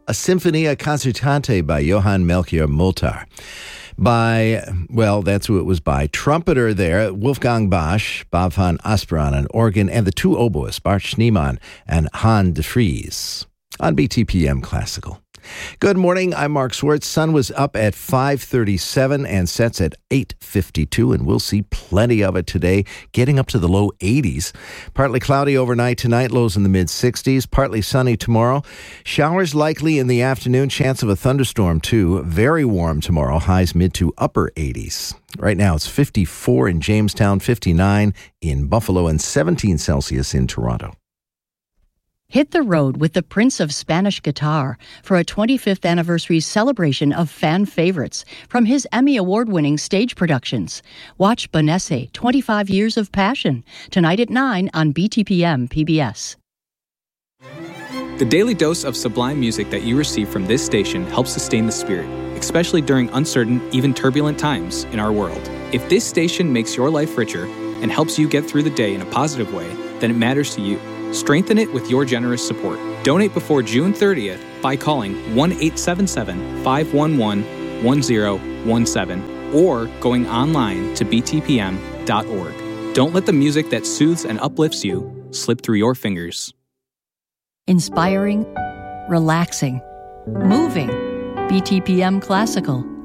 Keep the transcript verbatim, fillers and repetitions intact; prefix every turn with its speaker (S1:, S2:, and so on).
S1: a Sinfonia Concertante by Johann Melchior Moltar. By, well, that's who it was by. Trumpeter there, Wolfgang Bosch, Bob van Asperen on organ, and the two oboists, Bart Schneemann and Han de Vries, on B T P M Classical. Good morning, I'm Mark Swartz. Sun was up at five thirty-seven and sets at eight fifty-two, and we'll see plenty of it today, getting up to the low eighties. Partly cloudy overnight tonight, lows in the mid-sixties. Partly sunny tomorrow. Showers likely in the afternoon, chance of a thunderstorm too. Very warm tomorrow, highs mid to upper eighties. Right now it's fifty-four in Jamestown, fifty-nine in Buffalo, and seventeen Celsius in Toronto.
S2: Hit the road with the Prince of Spanish Guitar for a twenty-fifth anniversary celebration of fan favorites from his Emmy Award-winning stage productions. Watch Bonesse, twenty-five Years of Passion, tonight at nine on B T P M P B S.
S3: The daily dose of sublime music that you receive from this station helps sustain the spirit, especially during uncertain, even turbulent times in our world. If this station makes your life richer and helps you get through the day in a positive way, then it matters to you. Strengthen it with your generous support. Donate before June thirtieth by calling one eight seven seven, five one one, one zero one seven or going online to b t p m dot org. Don't let the music that soothes and uplifts you slip through your fingers.
S2: Inspiring, relaxing, moving. B T P M Classical.